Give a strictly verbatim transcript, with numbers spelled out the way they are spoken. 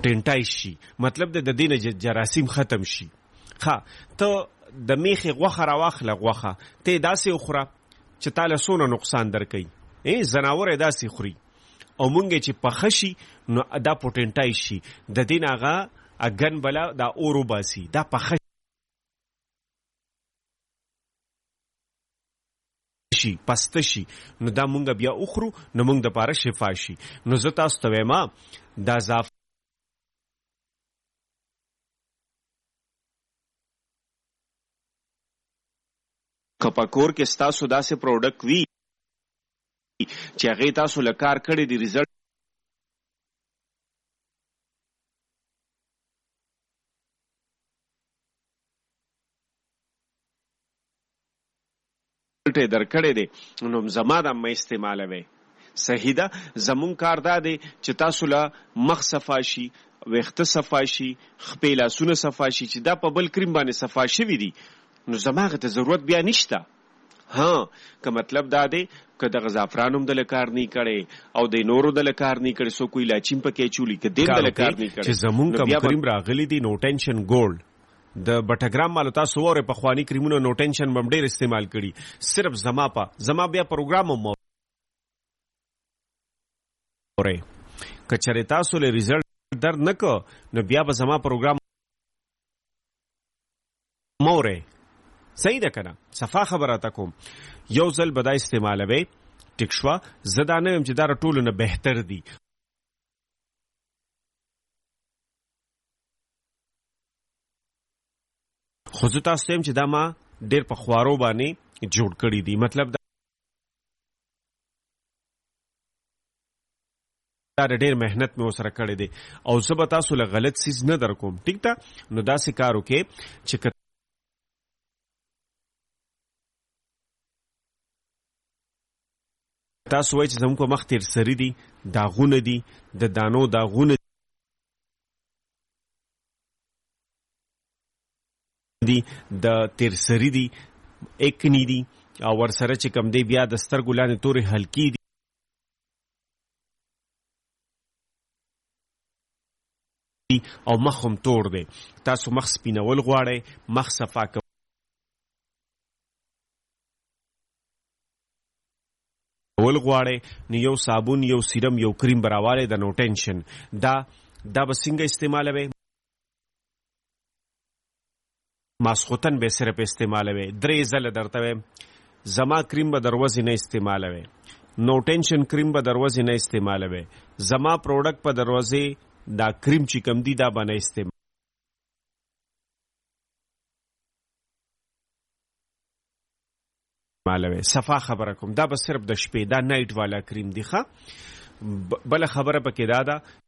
پوټنټایز شي، مطلب د دې نه جراثیم ختم شي. ښه ته د میخې غوښه راواخله، غوښه ته یې داسې وخوره چې تاله څونه نقصان درکوي. ځناور یې داسې خوري او مونږ چې پخه شي نو دا پوټنټایز شي، د دې نه هغه اګن بلا دا اور وباسي، دا پخه شي پسته شي نو دا مونږ بیا اخرو نو مونږ د پاره شفا شي. نو زه تاسو ته وایم دا زعفران کپاکور کې ستاسو داسې پروډکټ وي چې هغې تاسو له کار کړی دی، ریزلټ یې درکړی دی نو زما دا مه استعمالوئ. صحیح ده. زمونږ کار دا دی چې تاسو له مخ صفا شي، ویښته صفا شي، خپې لاسونه صفا شي، چې دا په بل کریم باندې صفا شوي دي نو زما هغه ته ضرورت بیا نشته. ها که مطلب دا دی که دغه زعفران هم دله کار نه کړی او د نورو دله کار نه کړی، څوک وایي لاچین پکې چولي که دې دله کار نه کړی، چې زمونږ کوم کریم راغلی دی نو ټینشن ګولډ د بټګرام مالو تاسو وره په خواني کریمونو نو ټینشن بم ډیر استعمال کړي، صرف زما په زما بیا پروګرام مو وره کچره تاسو له ریزلټ در نه کو نو بیا به زما پروګرام موره. صحیح ده کنه؟ صفا خبره تا کوم یو ځل به دا استعمالوي ټیک شوه. زه دا نه یم چې دا ټولو نه بهتر دي، خو زه تاسو ته یم چې دا ما ډېر په خوارو باندې جوړ کړي دي. مطلب دا ډېر محنت مې ورسره کړی دی او زه به تاسو له غلط څیز نه در کوم. ټیک ده؟ نو داسې کار وکړئ چې تاسو وایئ چې زموږ په مخ تیر سري دي، داغونه دي، د دانو داغونه دي، د تیر سري دي، اکنی دي او ورسره چې کم دی بیا د سترګو لاندې تورې حلقې دي او مخ هم تور دی. تاسو مخ سپینول غواړئ، مخ صفا کوئ ول غواړئ نو یو صابون، یو سیرم، یو کریم براوالی د نو ټینشن دا دا به څنګه استعمالوئ؟ ماسخوتن به صرف استعمالوئ. درې ځله درته وایم زما کریم به دروازې نه استعمالوئ، نو ټینشن کریم به دروازې نه استعمالوئ، زما پروډکټ په دروازې دا کریم چې کم دی دا به نه استعمال مالوي. صفا خبره کوم دا به صرف د شپې دا نایټ والا کریم دی. ښه بل خبره پکې دا ده